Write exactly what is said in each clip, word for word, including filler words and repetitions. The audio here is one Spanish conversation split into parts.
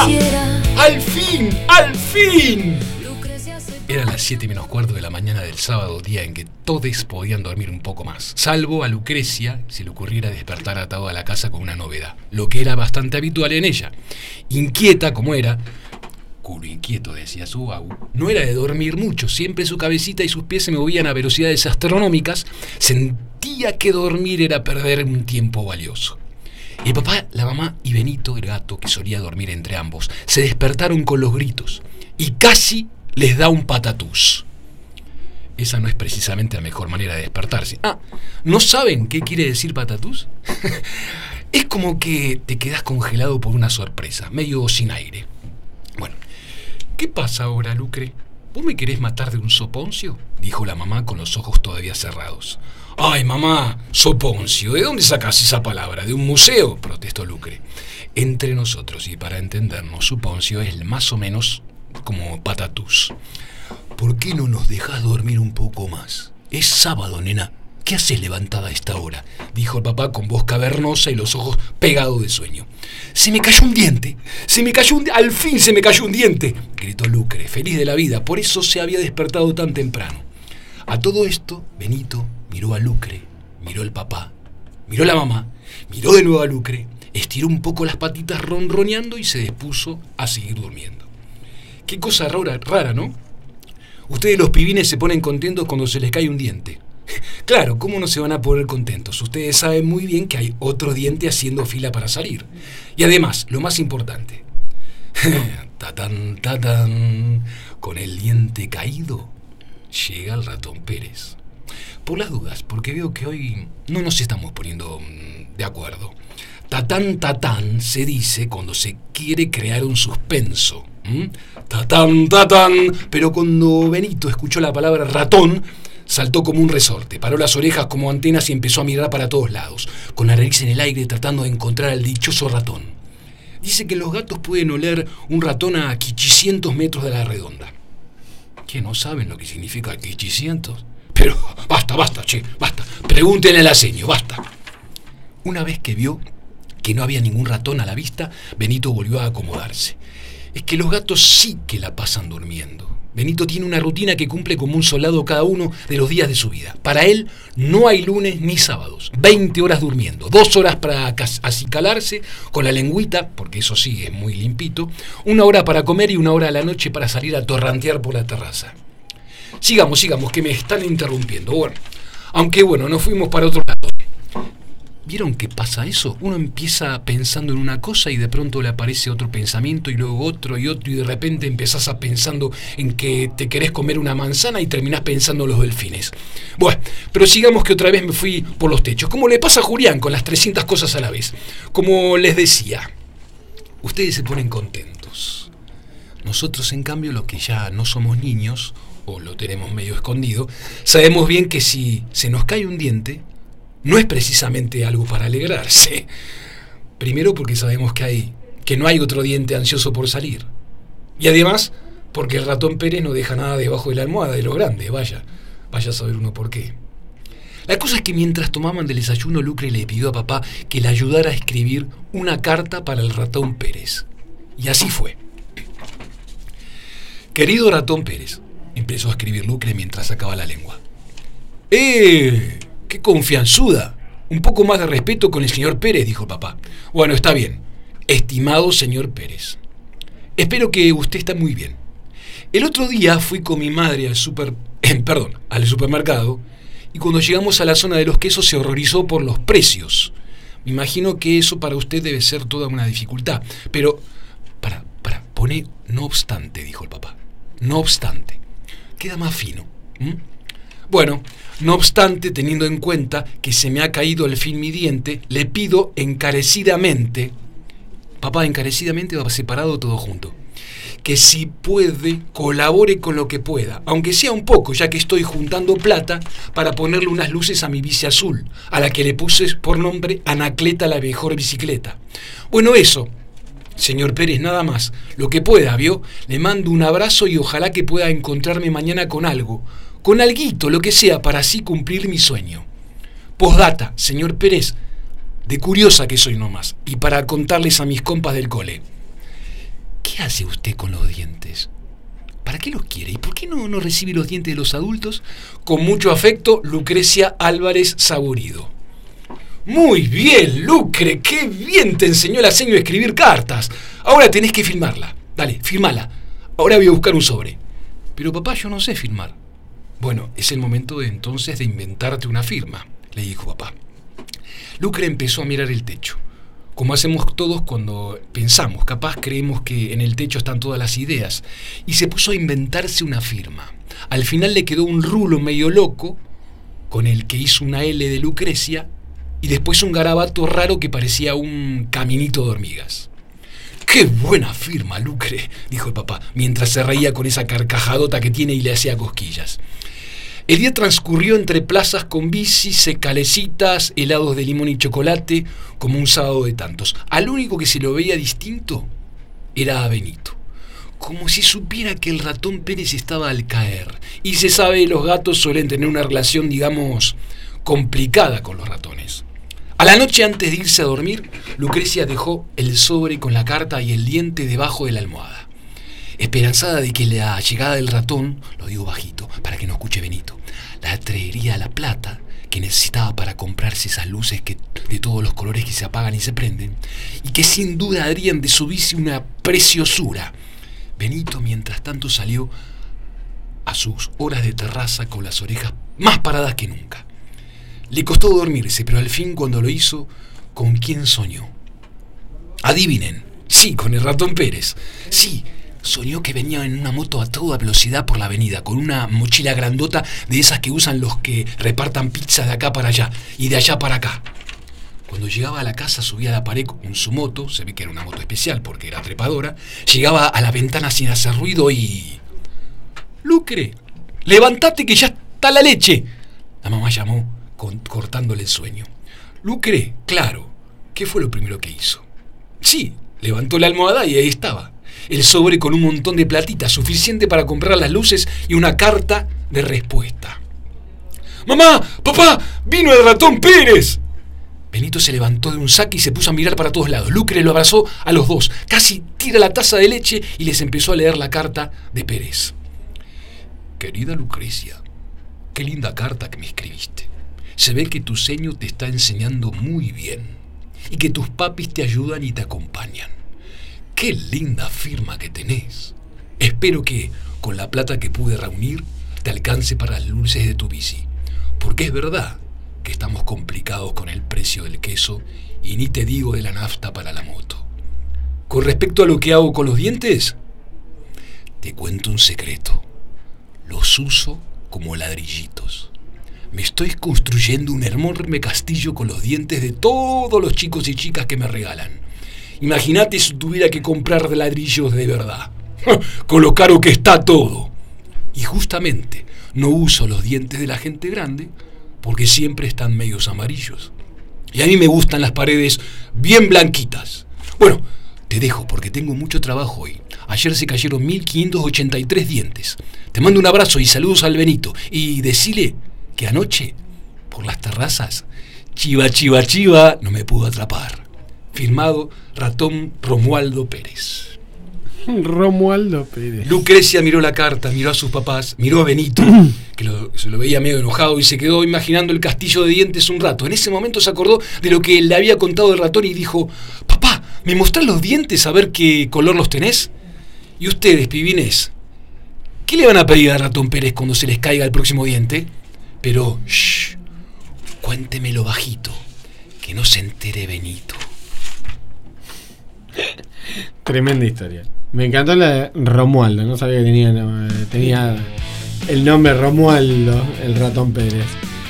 ¡Ah! ¡Al fin! ¡Al fin! Eran las siete menos cuarto de la mañana del sábado, día en que todos podían dormir un poco más, salvo a Lucrecia si le ocurriera despertar atado a la casa con una novedad, lo que era bastante habitual en ella. Inquieta como era, culo inquieto decía su Bau, no era de dormir mucho, siempre su cabecita y sus pies se movían a velocidades astronómicas, sentía que dormir era perder un tiempo valioso. El papá, la mamá y Benito, el gato, que solía dormir entre ambos, se despertaron con los gritos y casi les da un patatús. Esa no es precisamente la mejor manera de despertarse. Ah, ¿no saben qué quiere decir patatús? Es como que te quedas congelado por una sorpresa, medio sin aire. Bueno, ¿qué pasa ahora, Lucre? ¿Vos me querés matar de un soponcio?, dijo la mamá con los ojos todavía cerrados. ¡Ay, mamá! Soponcio, ¿de dónde sacás esa palabra? ¿De un museo?, protestó Lucre. Entre nosotros y para entendernos, soponcio es más o menos como patatús. ¿Por qué no nos dejás dormir un poco más? Es sábado, nena. ¿Qué haces levantada a esta hora?, dijo el papá con voz cavernosa y los ojos pegados de sueño. ¡Se me cayó un diente! ¡Se me cayó un diente! ¡Al fin se me cayó un diente!, gritó Lucre, feliz de la vida. Por eso se había despertado tan temprano. A todo esto, Benito miró a Lucre, miró al papá, miró a la mamá, miró de nuevo a Lucre, estiró un poco las patitas ronroneando y se dispuso a seguir durmiendo. Qué cosa rara, rara, ¿no? Ustedes los pibines se ponen contentos cuando se les cae un diente. Claro, ¿cómo no se van a poner contentos? Ustedes saben muy bien que hay otro diente haciendo fila para salir. Y además, lo más importante, tatán, tatán, con el diente caído, llega el ratón Pérez. Por las dudas, porque veo que hoy no nos estamos poniendo de acuerdo. Tatán, tatán se dice cuando se quiere crear un suspenso. ¿Mm? Tatán, tatán. Pero cuando Benito escuchó la palabra ratón, saltó como un resorte, paró las orejas como antenas y empezó a mirar para todos lados, con la nariz en el aire tratando de encontrar al dichoso ratón. Dice que los gatos pueden oler un ratón a quichicientos metros de la redonda. ¿Qué, no saben lo que significa quichicientos? Pero basta, basta, che, basta. Pregúntenle a la seño, basta. Una vez que vio que no había ningún ratón a la vista, Benito volvió a acomodarse. Es que los gatos sí que la pasan durmiendo. Benito tiene una rutina que cumple como un soldado cada uno de los días de su vida. Para él no hay lunes ni sábados. veinte horas durmiendo, dos horas para acicalarse con la lengüita, porque eso sí es muy limpito, una hora para comer y una hora a la noche para salir a torrantear por la terraza. Sigamos, sigamos, que me están interrumpiendo. Bueno, aunque bueno, nos fuimos para otro lado. ¿Vieron qué pasa eso? Uno empieza pensando en una cosa y de pronto le aparece otro pensamiento y luego otro y otro y de repente empezás a pensando en que te querés comer una manzana y terminás pensando en los delfines. Bueno, pero sigamos, que otra vez me fui por los techos. Como le pasa a Julián con las trescientas cosas a la vez. Como les decía, ustedes se ponen contentos. Nosotros, en cambio, los que ya no somos niños, o lo tenemos medio escondido, sabemos bien que si se nos cae un diente, no es precisamente algo para alegrarse. Primero porque sabemos que hay, que no hay otro diente ansioso por salir. Y además porque el ratón Pérez no deja nada debajo de la almohada de lo grande, vaya, vaya a saber uno por qué. La cosa es que mientras tomaban del desayuno, Lucre le pidió a papá que le ayudara a escribir una carta para el ratón Pérez. Y así fue. Querido ratón Pérez, empezó a escribir Lucre mientras sacaba la lengua. ¡Eh! ¡Qué confianzuda! Un poco más de respeto con el señor Pérez, dijo el papá. Bueno, está bien. Estimado señor Pérez, espero que usted está muy bien. El otro día fui con mi madre al super, eh, perdón, al supermercado, y cuando llegamos a la zona de los quesos se horrorizó por los precios. Me imagino que eso para usted debe ser toda una dificultad. Pero, para, para, pone no obstante, dijo el papá. No obstante. Queda más fino. ¿Mm? Bueno, no obstante, teniendo en cuenta que se me ha caído al fin mi diente, le pido encarecidamente, papá, encarecidamente va separado todo junto, que si puede, colabore con lo que pueda, aunque sea un poco, ya que estoy juntando plata para ponerle unas luces a mi bici azul, a la que le puse por nombre Anacleta, la mejor bicicleta. Bueno, eso, señor Pérez, nada más. Lo que pueda, ¿vio? Le mando un abrazo y ojalá que pueda encontrarme mañana con algo, con alguito, lo que sea, para así cumplir mi sueño. Postdata, señor Pérez, de curiosa que soy nomás, y para contarles a mis compas del cole. ¿qué hace usted con los dientes? ¿Para qué los quiere? ¿Y por qué no, no recibe los dientes de los adultos? Con mucho afecto, Lucrecia Álvarez Saborido. Muy bien, Lucre, qué bien te enseñó la seño a escribir cartas. Ahora tenés que firmarla. Dale, firmala. Ahora voy a buscar un sobre. Pero papá, yo no sé firmar. Bueno, es el momento de entonces de inventarte una firma, le dijo papá. Lucre empezó a mirar el techo. Como hacemos todos cuando pensamos, capaz creemos que en el techo están todas las ideas, y se puso a inventarse una firma. Al final le quedó un rulo medio loco, con el que hizo una L de Lucrecia, y después un garabato raro que parecía un caminito de hormigas. ¡Qué buena firma, Lucre!, dijo el papá, mientras se reía con esa carcajadota que tiene y le hacía cosquillas. El día transcurrió entre plazas con bicis, calecitas, helados de limón y chocolate, como un sábado de tantos. Al único que se lo veía distinto era a Benito, como si supiera que el ratón Pérez estaba al caer. Y se sabe, los gatos suelen tener una relación, digamos, complicada con los ratones. A la noche, antes de irse a dormir, Lucrecia dejó el sobre con la carta y el diente debajo de la almohada, esperanzada de que la llegada del ratón, lo digo bajito para que no escuche Benito, la traería la plata que necesitaba para comprarse esas luces que, de todos los colores que se apagan y se prenden, y que sin duda harían de su bici una preciosura. Benito, mientras tanto, salió a sus horas de terraza con las orejas más paradas que nunca. Le costó dormirse, pero al fin, cuando lo hizo, ¿con quién soñó? Adivinen. Sí, con el ratón Pérez. Sí, soñó que venía en una moto a toda velocidad por la avenida, con una mochila grandota de esas que usan los que repartan pizza de acá para allá y de allá para acá. Cuando llegaba a la casa, subía a la pared con su moto, se ve que era una moto especial porque era trepadora, llegaba a la ventana sin hacer ruido y... ¡Lucre! ¡Levántate que ya está la leche! La mamá llamó, con, cortándole el sueño. Lucre, claro, ¿qué fue lo primero que hizo? Sí, levantó la almohada y ahí estaba. El sobre con un montón de platita, suficiente para comprar las luces y una carta de respuesta. ¡Mamá! ¡Papá! ¡Vino el ratón Pérez! Benito se levantó de un saque y se puso a mirar para todos lados. Lucre lo abrazó a los dos, casi tira la taza de leche y les empezó a leer la carta de Pérez. Querida Lucrecia, qué linda carta que me escribiste. Se ve que tu seño te está enseñando muy bien y que tus papis te ayudan y te acompañan. ¡Qué linda firma que tenés! Espero que, con la plata que pude reunir, te alcance para las luces de tu bici. Porque es verdad que estamos complicados con el precio del queso y ni te digo de la nafta para la moto. Con respecto a lo que hago con los dientes, te cuento un secreto. Los uso como ladrillitos. Me estoy construyendo un enorme castillo con los dientes de todos los chicos y chicas que me regalan. Imagínate si tuviera que comprar ladrillos de verdad, con lo caro que está todo. Y justamente no uso los dientes de la gente grande porque siempre están medios amarillos. Y a mí me gustan las paredes bien blanquitas. Bueno, te dejo porque tengo mucho trabajo hoy. Ayer se cayeron mil quinientos ochenta y tres dientes. Te mando un abrazo y saludos al Benito. Y decile que anoche, por las terrazas, chiva, chiva, chiva, no me pudo atrapar. Firmado Ratón Romualdo Pérez. Romualdo Pérez. Lucrecia miró la carta, miró a sus papás, miró a Benito, que lo, se lo veía medio enojado y se quedó imaginando el castillo de dientes un rato. En ese momento se acordó de lo que le había contado el ratón y dijo: papá, ¿me mostrás los dientes a ver qué color los tenés? Y ustedes, pibines, ¿qué le van a pedir al ratón Pérez cuando se les caiga el próximo diente? Pero, shh, cuéntemelo bajito, que no se entere Benito. Tremenda historia. Me encantó la de Romualdo, no sabía que tenía, tenía el nombre Romualdo, el ratón Pérez.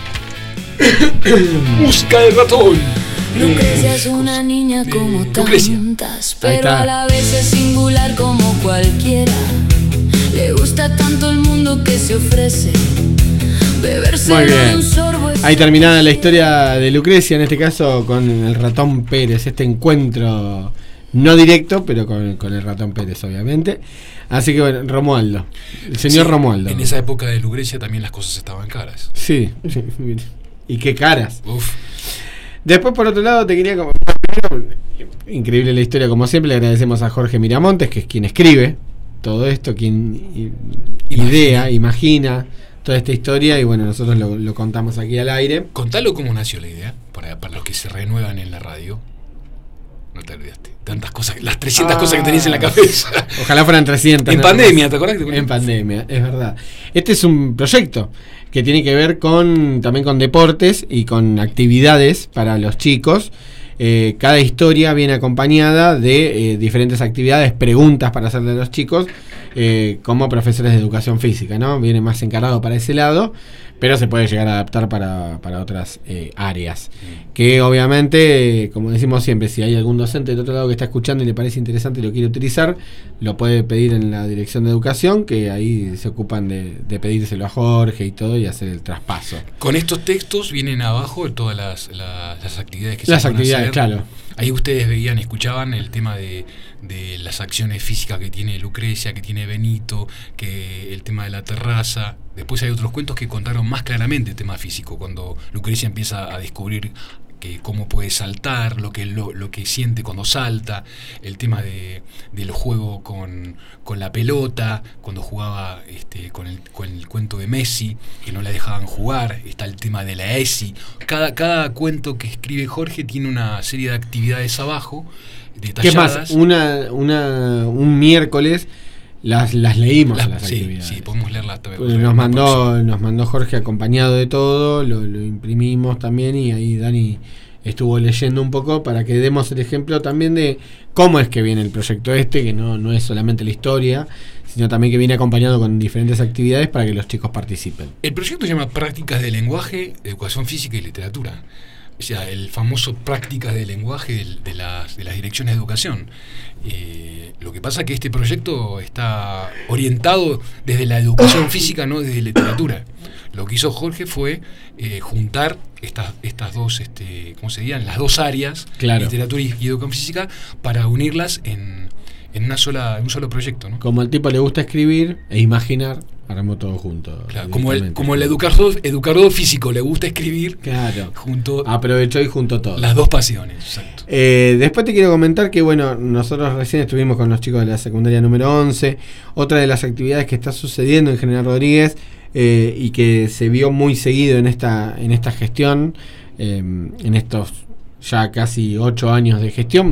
Música del ratón. Lucrecia es una niña como tantas, pero a la vez es singular como cualquiera. Le gusta tanto el mundo que se ofrece. Muy bien. Ahí terminada la historia de Lucrecia, en este caso con el ratón Pérez, este encuentro no directo, pero con, con el ratón Pérez, obviamente. Así que bueno, Romualdo, el señor sí, Romualdo. En esa época de Lucrecia también las cosas estaban caras. Sí, sí. Y qué caras. Uf. Después, por otro lado, te quería... Como, increíble la historia, como siempre. Le agradecemos a Jorge Miramontes, que es quien escribe todo esto, quien idea, imagina toda esta historia, y bueno, nosotros lo, lo contamos aquí al aire. Contalo cómo nació la idea, para, para los que se renuevan en la radio. No te olvidaste. Tantas cosas, las trescientas ah, cosas que tenías en la cabeza. Ojalá fueran trescientas. En pandemia, ¿te acordás? En pandemia, es verdad. Este es un proyecto que tiene que ver con también con deportes y con actividades para los chicos. Eh, cada historia viene acompañada de eh, diferentes actividades, preguntas para hacerle a los chicos, eh, como profesores de educación física, ¿no? Viene más encarado para ese lado, pero se puede llegar a adaptar para, para otras eh, áreas. Mm. Que obviamente, eh, como decimos siempre, si hay algún docente del otro lado que está escuchando y le parece interesante y lo quiere utilizar, lo puede pedir en la dirección de educación, que ahí se ocupan de, de pedírselo a Jorge y todo y hacer el traspaso. Con estos textos vienen abajo todas las, las, las actividades que las se van actividades, a hacer. Claro. Ahí ustedes veían, escuchaban el tema de, de las acciones físicas que tiene Lucrecia, que tiene Benito, que el tema de la terraza. Después hay otros cuentos que contaron más claramente el tema físico, cuando Lucrecia empieza a descubrir que cómo puede saltar, lo que lo, lo que siente cuando salta, el tema de del juego con, con la pelota, cuando jugaba este, con, el, con el cuento de Messi, que no la dejaban jugar, está el tema de la ESI. Cada, cada cuento que escribe Jorge tiene una serie de actividades abajo, detalladas. ¿Qué más? Una, una, un miércoles las, las leímos las, las sí, actividades. Sí, podemos leerlas también. Pues nos mandó, nos mandó Jorge acompañado de todo, lo, lo imprimimos también y ahí Dani estuvo leyendo un poco para que demos el ejemplo también de cómo es que viene el proyecto este, que no, no es solamente la historia, sino también que viene acompañado con diferentes actividades para que los chicos participen. El proyecto se llama Prácticas de Lenguaje, Educación Física y Literatura. O sea, el famoso Prácticas de Lenguaje de, de, las, de las direcciones de educación. Eh, lo que pasa es que este proyecto está orientado desde la educación física, no desde literatura. Lo que hizo Jorge fue eh, juntar estas, estas dos, este, ¿cómo se dirían? Las dos áreas, claro, literatura y, y educación física, para unirlas en, en una sola, en un solo proyecto, ¿no? Como al tipo le gusta escribir e imaginar, haremos todo junto. Claro, como el, como el educador, educador físico le gusta escribir, claro, junto, aprovechó y juntó todo. Las dos pasiones, exacto. Eh, después te quiero comentar que, bueno, nosotros recién estuvimos con los chicos de la secundaria número once. Otra de las actividades que está sucediendo en General Rodríguez eh, y que se vio muy seguido en esta, en esta gestión, eh, en estos ya casi ocho años de gestión,